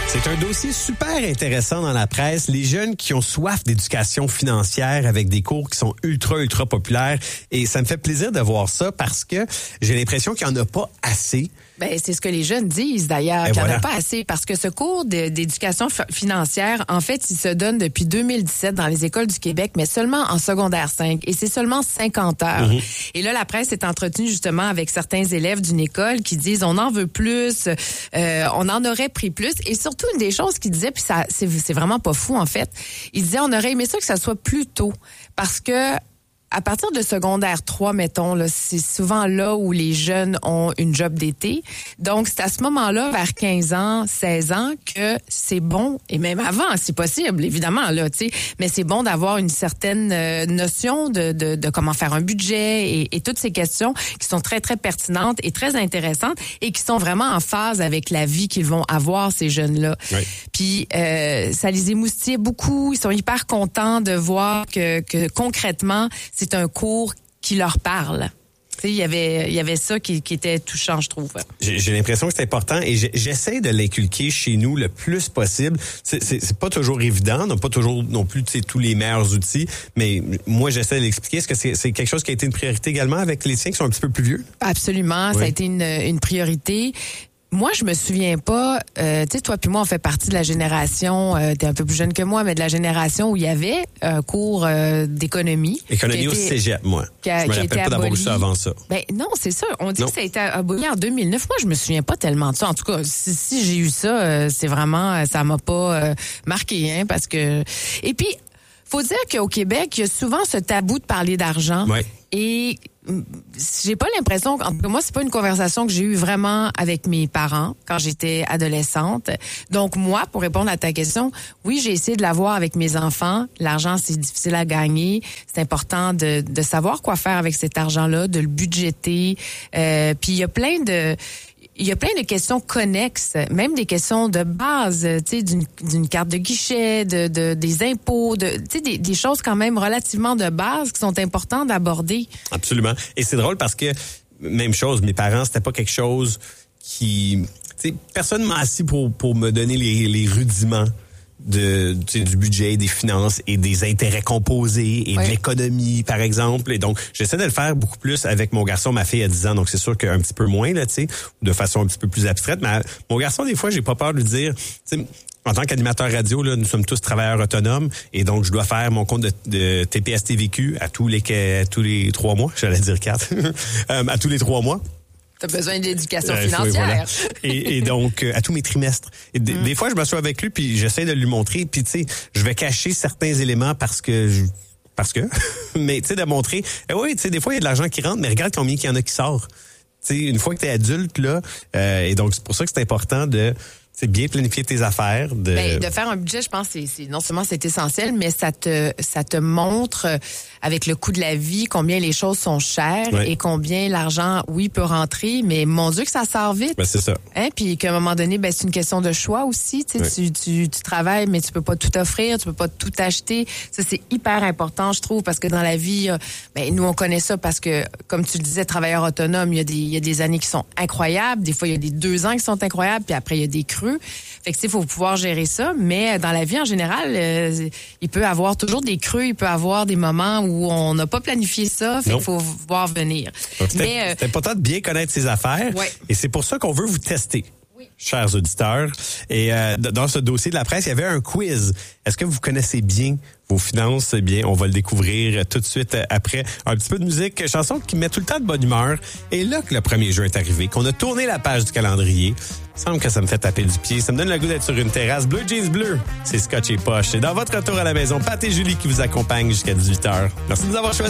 C'est un dossier super intéressant dans la presse. Les jeunes qui ont soif d'éducation financière avec des cours qui sont ultra populaires. Et ça me fait plaisir de voir ça parce que j'ai l'impression qu'il n'y en a pas assez. Ben, c'est ce que les jeunes disent d'ailleurs, qu'il n'y en a pas assez. Parce que ce cours d'éducation financière, en fait, il se donne depuis 2017 dans les écoles du Québec, mais seulement en secondaire 5. Et c'est seulement 50 heures. Et là, la presse est entretenue justement avec certains élèves d'une école qui disent on en veut plus, on en aurait pris plus. Et surtout, une des choses qu'ils disaient, puis ça, c'est vraiment pas fou en fait, ils disaient on aurait aimé ça que ça soit plus tôt. Parce que à partir de secondaire 3, mettons, là, c'est souvent là où les jeunes ont une job d'été. Donc, c'est à ce moment-là, vers 15 ans, 16 ans, que c'est bon, et même avant, si possible, évidemment, là, tu sais, mais c'est bon d'avoir une certaine notion de comment faire un budget et toutes ces questions qui sont très pertinentes et très intéressantes et qui sont vraiment en phase avec la vie qu'ils vont avoir, ces jeunes-là. Oui. Puis, ça les émoustille beaucoup. Ils sont hyper contents de voir que concrètement, c'est un cours qui leur parle. Tu sais, il y avait ça qui était touchant, je trouve. J'ai l'impression que c'est important et j'essaie de l'inculquer chez nous le plus possible. C'est pas toujours évident, on n'a pas toujours non plus tous les meilleurs outils, mais moi j'essaie de l'expliquer. Est-ce que c'est quelque chose qui a été une priorité également avec les tiens qui sont un petit peu plus vieux? Absolument, oui. Ça a été une priorité. Moi, je me souviens pas, tu sais, toi puis moi, on fait partie de la génération, t'es un peu plus jeune que moi, mais de la génération où il y avait un cours d'économie. Économie au cégep, moi. Je me rappelle pas d'avoir eu ça avant ça. Ben non, c'est ça. On dit que ça a été aboli en 2009. Moi, je me souviens pas tellement de ça. En tout cas, si j'ai eu ça, c'est vraiment, ça m'a pas marqué, hein, parce que... Et puis, faut dire qu'au Québec, il y a souvent ce tabou de parler d'argent. Ouais. Et j'ai pas l'impression, en tout cas moi c'est pas une conversation que j'ai eue vraiment avec mes parents quand j'étais adolescente. Donc moi, pour répondre à ta question, oui, j'ai essayé de l'avoir avec mes enfants. L'argent, c'est difficile à gagner. C'est important de savoir quoi faire avec cet argent-là, de le budgéter. Puis il y a plein de questions connexes, même des questions de base, tu sais, d'une carte de guichet, des impôts, tu sais, des choses quand même relativement de base qui sont importantes d'aborder. Absolument. Et c'est drôle parce que, même chose, mes parents, c'était pas quelque chose qui... Tu sais, personne m'a assis pour me donner les rudiments du budget, des finances et des intérêts composés et de l'économie, par exemple. Et donc, j'essaie de le faire beaucoup plus avec mon garçon. Ma fille a 10 ans, donc c'est sûr qu'un petit peu moins, là, tu sais, de façon un petit peu plus abstraite. Mais mon garçon, des fois, j'ai pas peur de lui dire, tu sais, en tant qu'animateur radio, là, nous sommes tous travailleurs autonomes et donc je dois faire mon compte de TPS-TVQ à tous les 3 mois. J'allais dire 4. À tous les 3 mois. T'as besoin d'éducation financière. Voilà. Et donc, à tous mes trimestres. Et des fois, je m'assois avec lui, puis j'essaie de lui montrer. Puis, tu sais, je vais cacher certains éléments parce que... mais, tu sais, de montrer... oui, tu sais, des fois, il y a de l'argent qui rentre, mais regarde combien il y en a qui sort. Tu sais, une fois que t'es adulte, là... et donc, c'est pour ça que c'est important de... C'est bien planifier tes affaires. De faire un budget, je pense, c'est non seulement c'est essentiel, mais ça te montre avec le coût de la vie combien les choses sont chères et combien l'argent, oui, peut rentrer, mais mon Dieu que ça sort vite. Ben, c'est ça. Hein? Puis qu'à un moment donné, c'est une question de choix aussi. Tu travailles, mais tu peux pas tout offrir, tu peux pas tout acheter. Ça, c'est hyper important, je trouve, parce que dans la vie, nous, on connaît ça parce que, comme tu le disais, travailleur autonome, il y a des années qui sont incroyables. Des fois, il y a des 2 ans qui sont incroyables, puis après, il y a des creux. Fait que, il faut pouvoir gérer ça, mais dans la vie en général, il peut avoir toujours des creux, il peut avoir des moments où on n'a pas planifié ça, fait qu'il faut voir venir. C'est important de bien connaître ses affaires, et c'est pour ça qu'on veut vous tester. Oui. Chers auditeurs. Et dans ce dossier de la presse, il y avait un quiz. Est-ce que vous connaissez bien vos finances? Eh bien, on va le découvrir tout de suite après un petit peu de musique, chanson qui met tout le temps de bonne humeur. Et là que le premier jeu est arrivé, qu'on a tourné la page du calendrier, il semble que ça me fait taper du pied. Ça me donne le goût d'être sur une terrasse. Bleu Jeans bleu, c'est Scotch et Poche. Et dans votre retour à la maison, Pat et Julie qui vous accompagnent jusqu'à 18h. Merci de nous avoir choisis.